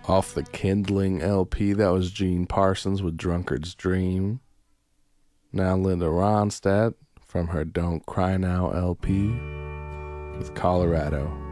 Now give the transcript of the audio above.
Off the Kindling LP, that was Gene Parsons with Drunkard's Dream. Now Linda Ronstadt from her Don't Cry Now LP with Colorado.